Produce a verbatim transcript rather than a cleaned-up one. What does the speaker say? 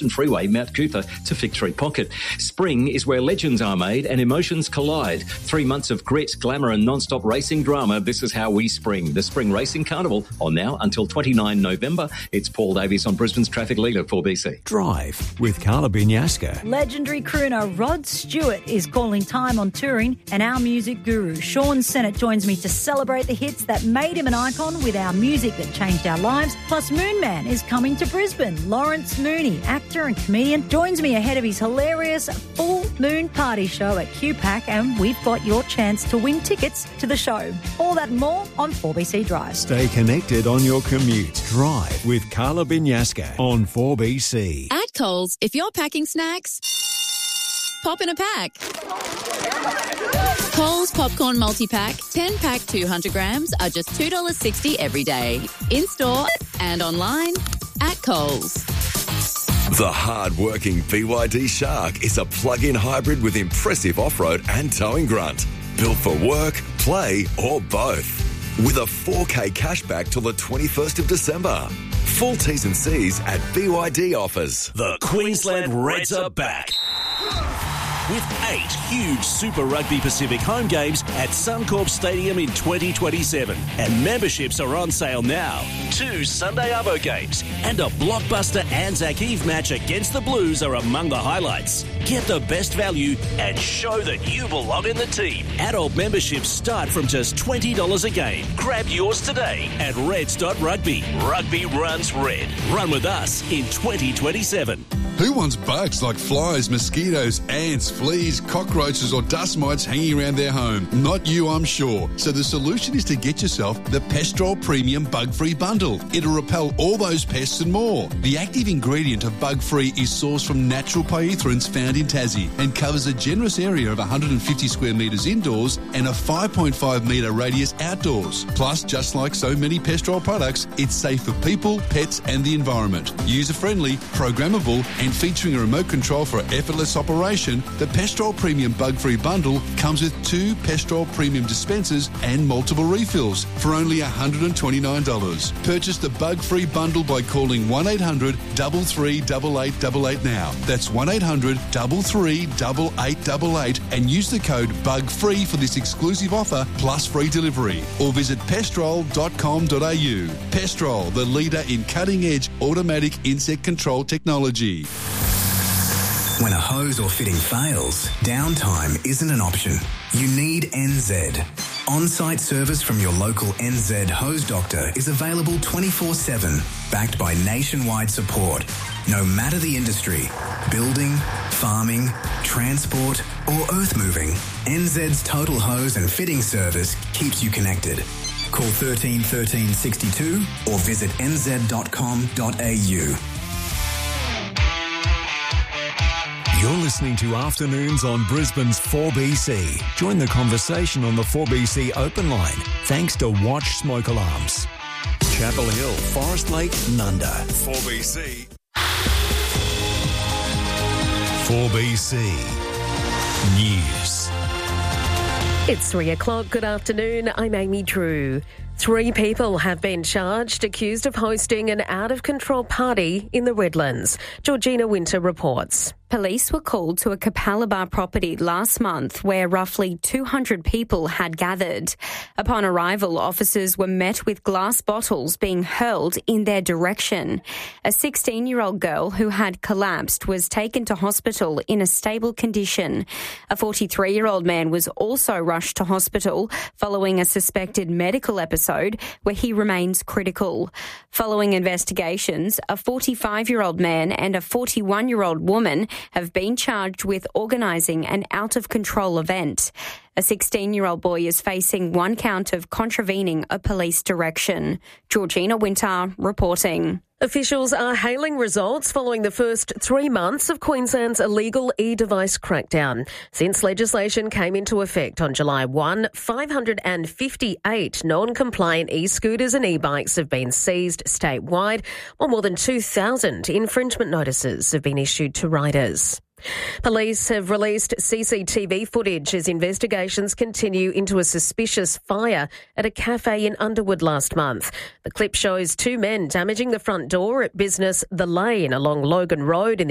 Western Freeway, Mount Cootha to Victory Pocket. Spring is where legends are made and emotions collide. Three months of grit, glamour and non-stop racing drama. This is how we spring. The Spring Racing Carnival on now until the twenty-ninth of November. It's Paul Davies on Brisbane's Traffic Leader for B C. Drive with Carla Binyasca. Legendary crooner Rod Stewart is calling time on touring, and our music guru Sean Sennett joins me to celebrate the hits that made him an icon with our music that changed our lives. Plus, Moonman is coming to Brisbane. Lawrence Mooney, actor and comedian, joins me ahead of his hilarious Full Moon Party show at Q PAC, and we've got your chance to win tickets to the show. All that and more on four B C Drive. Stay connected on your commute. Drive with Carla Binyasca on four B C. At Coles, if you're packing snacks, pop in a pack. Coles Popcorn Multi-Pack, ten pack two hundred grams are just two dollars sixty every day. In-store and online at Coles. The hard-working B Y D Shark is a plug-in hybrid with impressive off-road and towing grunt. Built for work, play or both. With a four K cashback till the twenty-first of December. Full T's and C's at B Y D offers. The Queensland Reds are back. With eight huge Super Rugby Pacific home games at Suncorp Stadium in twenty twenty-seven. And memberships are on sale now. Two Sunday Arvo games and a blockbuster Anzac Eve match against the Blues are among the highlights. Get the best value and show that you belong in the team. Adult memberships start from just twenty dollars a game. Grab yours today at reds dot rugby. Rugby runs red. Run with us in twenty twenty-seven. Who wants bugs like flies, mosquitoes, ants, fleas, cockroaches or dust mites hanging around their home? Not you, I'm sure. So the solution is to get yourself the Pestrol Premium Bug-Free Bundle. It'll repel all those pests and more. The active ingredient of Bug-Free is sourced from natural pyrethroins found in Tassie and covers a generous area of one hundred fifty square metres indoors and a five point five metre radius outdoors. Plus, just like so many Pestrol products, it's safe for people, pets and the environment. User-friendly, programmable and featuring a remote control for effortless operation, the Pestrol Premium Bug-Free Bundle comes with two Pestrol Premium dispensers and multiple refills for only one hundred twenty-nine dollars. Purchase the Bug-Free Bundle by calling one eight hundred three three eight eight eight eight now. That's one eight hundred three three eight eight eight eight and use the code BUGFREE for this exclusive offer plus free delivery. Or visit pestrol dot com dot a u. Pestrol, the leader in cutting-edge automatic insect control technology. When a hose or fitting fails, downtime isn't an option. You need N Z. On-site service from your local N Z hose doctor is available twenty-four seven, backed by nationwide support. No matter the industry, building, farming, transport or earth moving, N Z's total hose and fitting service keeps you connected. Call thirteen thirteen sixty-two or visit n z dot com dot a u. You're listening to Afternoons on Brisbane's four B C. Join the conversation on the four B C open line thanks to Watch Smoke Alarms. Chapel Hill, Forest Lake, Nunda. four B C. four B C News. It's three o'clock. Good afternoon. I'm Amy Drew. Three people have been charged, accused of hosting an out-of-control party in the Redlands. Georgina Winter reports. Police were called to a Capalaba property last month where roughly two hundred people had gathered. Upon arrival, officers were met with glass bottles being hurled in their direction. A sixteen-year-old girl who had collapsed was taken to hospital in a stable condition. A forty-three-year-old man was also rushed to hospital following a suspected medical episode where he remains critical. Following investigations, a forty-five-year-old man and a forty-one-year-old woman have been charged with organising an out-of-control event. A sixteen-year-old boy is facing one count of contravening a police direction. Georgina Winter reporting. Officials are hailing results following the first three months of Queensland's illegal e-device crackdown. Since legislation came into effect on July first, five hundred fifty-eight non-compliant e-scooters and e-bikes have been seized statewide, while more than two thousand infringement notices have been issued to riders. Police have released C C T V footage as investigations continue into a suspicious fire at a cafe in Underwood last month. The clip shows two men damaging the front door at business The Lane along Logan Road in the